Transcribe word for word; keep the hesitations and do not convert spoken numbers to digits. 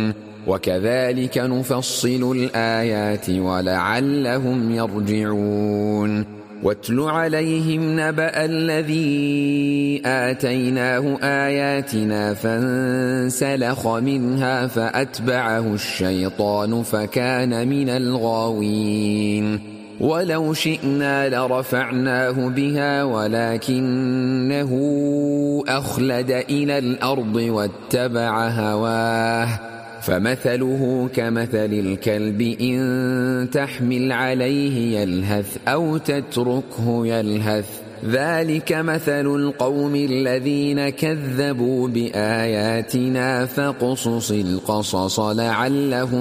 وكذلك نفصل الآيات ولعلهم يرجعون واتل عليهم نبأ الذي آتيناه آياتنا فانسلخ منها فأتبعه الشيطان فكان من الغاوين ولو شئنا لرفعناه بها ولكنه أخلد إلى الأرض واتبع هواه فمثله كمثل الكلب إن تحمل عليه يلهث أو تتركه يلهث ذلك مثل القوم الذين كذبوا بآياتنا فاقصص القصص لعلهم